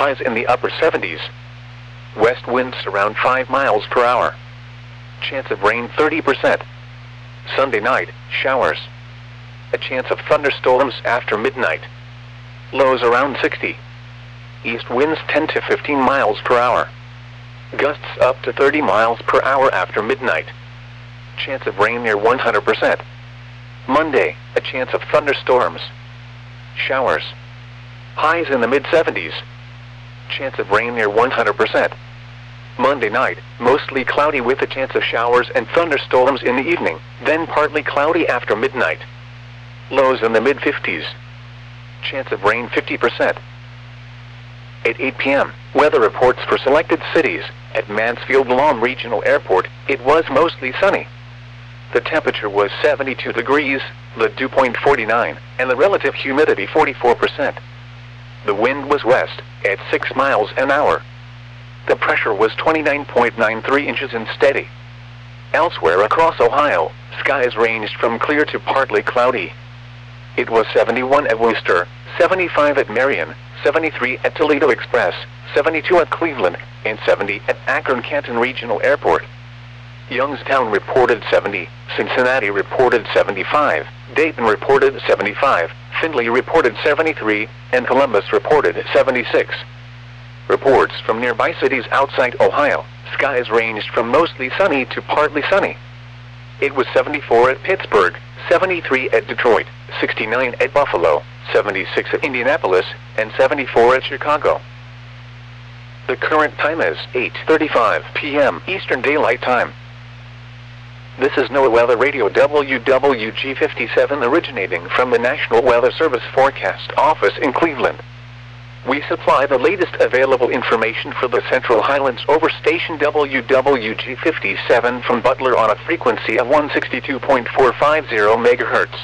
highs in the upper 70s. West winds around 5 miles per hour. Chance of rain 30%. Sunday night, showers. A chance of thunderstorms after midnight. Lows around 60. East winds 10 to 15 miles per hour. Gusts up to 30 miles per hour after midnight. Chance of rain near 100%. Monday, a chance of thunderstorms. Showers. Highs in the mid-70s. Chance of rain near 100%. Monday night, mostly cloudy with a chance of showers and thunderstorms in the evening, then partly cloudy after midnight. Lows in the mid-50s. Chance of rain 50%. At 8 p.m., weather reports for selected cities. At Mansfield Lawn Regional Airport, it was mostly sunny. The temperature was 72 degrees, the dew point 49, and the relative humidity 44%. The wind was west, at 6 miles an hour. The pressure was 29.93 inches and steady. Elsewhere across Ohio, skies ranged from clear to partly cloudy. It was 71 at Wooster, 75 at Marion, 73 at Toledo Express, 72 at Cleveland, and 70 at Akron-Canton Regional Airport. Youngstown reported 70, Cincinnati reported 75, Dayton reported 75, Findlay reported 73, and Columbus reported 76. Reports from nearby cities outside Ohio, skies ranged from mostly sunny to partly sunny. It was 74 at Pittsburgh, 73 at Detroit, 69 at Buffalo, 76 at Indianapolis, and 74 at Chicago. The current time is 8:35 p.m. Eastern Daylight Time. This is NOAA Weather Radio WWG57 originating from the National Weather Service Forecast Office in Cleveland. We supply the latest available information for the Central Highlands over station WWG57 from Butler on a frequency of 162.450 MHz.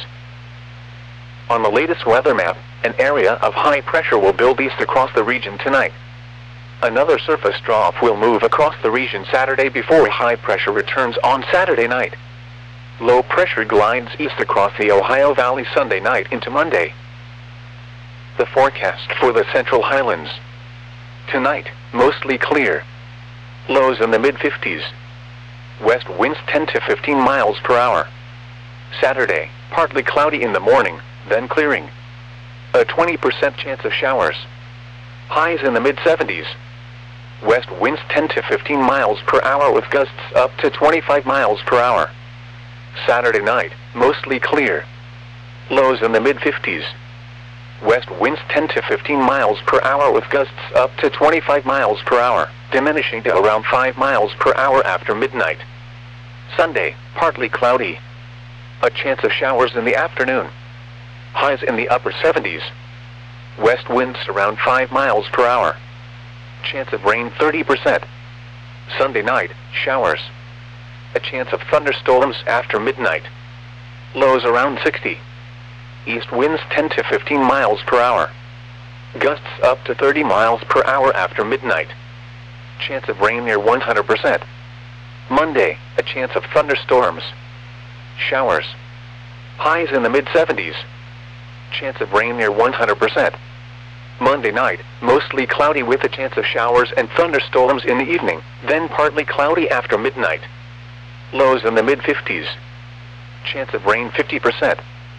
On the latest weather map, an area of high pressure will build east across the region tonight. Another surface trough will move across the region Saturday before high pressure returns on Saturday night. Low pressure glides east across the Ohio Valley Sunday night into Monday. The forecast for the Central Highlands. Tonight, mostly clear. Lows in the mid-50s. West winds 10 to 15 miles per hour. Saturday, partly cloudy in the morning, then clearing. A 20% chance of showers. Highs in the mid-70s. West winds 10 to 15 miles per hour with gusts up to 25 miles per hour. Saturday night, mostly clear. Lows in the mid-50s. West winds 10 to 15 miles per hour with gusts up to 25 miles per hour, diminishing to around 5 miles per hour after midnight. Sunday, partly cloudy. A chance of showers in the afternoon. Highs in the upper 70s. West winds around 5 miles per hour. Chance of rain 30%. Sunday night, showers. A chance of thunderstorms after midnight. Lows around 60. East winds 10 to 15 miles per hour. Gusts up to 30 miles per hour after midnight. Chance of rain near 100%. Monday, a chance of thunderstorms. Showers. Highs in the mid-70s. Chance of rain near 100%. Monday night, mostly cloudy with a chance of showers and thunderstorms in the evening, then partly cloudy after midnight. Lows in the mid-50s. Chance of rain 50%.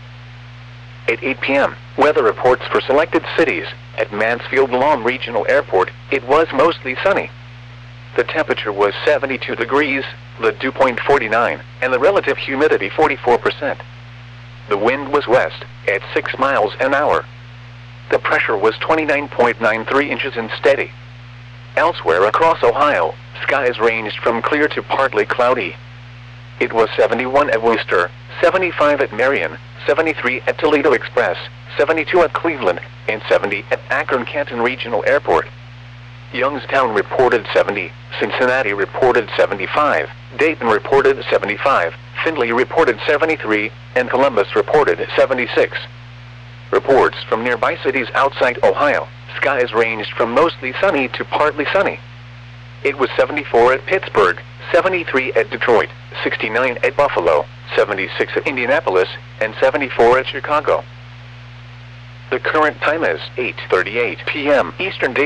At 8 p.m., weather reports for selected cities. At Mansfield Lawn Regional Airport, it was mostly sunny. The temperature was 72 degrees, the dew point 49, and the relative humidity 44%. The wind was west, at 6 miles an hour. The pressure was 29.93 inches and steady. Elsewhere across Ohio, skies ranged from clear to partly cloudy. It was 71 at Wooster, 75 at Marion, 73 at Toledo Express, 72 at Cleveland, and 70 at Akron-Canton Regional Airport. Youngstown reported 70, Cincinnati reported 75, Dayton reported 75, Findlay reported 73, and Columbus reported 76. Reports from nearby cities outside Ohio, skies ranged from mostly sunny to partly sunny. It was 74 at Pittsburgh, 73 at Detroit, 69 at Buffalo, 76 at Indianapolis, and 74 at Chicago. The current time is 8:38 p.m. Eastern Daylight